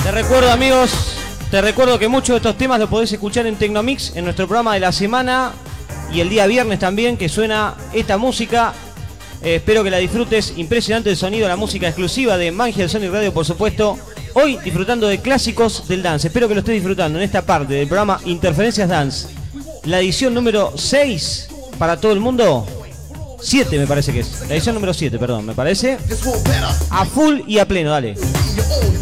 Te recuerdo, amigos, que muchos de estos temas los podés escuchar en Tecnomix, en nuestro programa de la semana y el día viernes también, que suena esta música. Espero que la disfrutes. Impresionante el sonido, la música exclusiva de Mangia Sonic Radio, por supuesto. Hoy disfrutando de clásicos del dance. Espero que lo estés disfrutando en esta parte del programa Interferencias Dance. La edición número 6 para todo el mundo. 7 me parece que es. La edición número 7, perdón, me parece. A full y a pleno, dale.